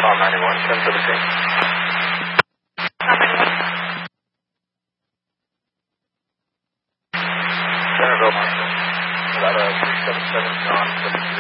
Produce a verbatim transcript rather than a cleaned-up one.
Call ninety-one, ten seventeen. Centerville, Marshall. About a three seven seven John seventy-three.